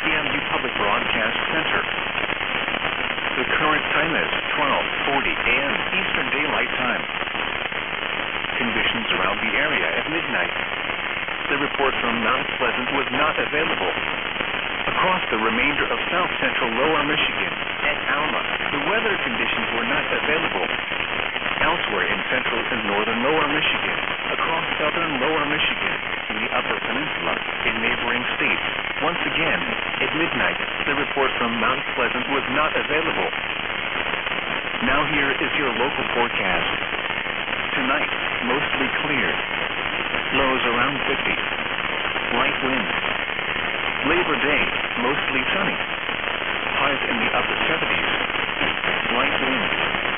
KCMU Public Broadcast Center. The current time is 12:40 a.m. Eastern Daylight Time. Conditions around the area at midnight. The report from Mount Pleasant was not available. Across the remainder of south central Lower Michigan and Alma, the weather conditions were not available. Elsewhere in central and northern Lower Michigan, across southern Lower Michigan, in the Upper Peninsula, in neighboring states, once again, at midnight, the report from Mount Pleasant was not available. Now here is your local forecast. Tonight, mostly clear. Lows around 50. Light winds. Labor Day, mostly sunny. Highs in the upper 70s. Light winds.